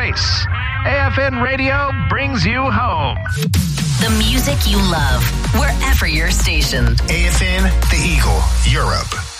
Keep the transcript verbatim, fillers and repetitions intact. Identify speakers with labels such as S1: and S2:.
S1: race. A F N Radio brings you home.
S2: The music you love, wherever your station.
S3: A F N, The Eagle, Europe.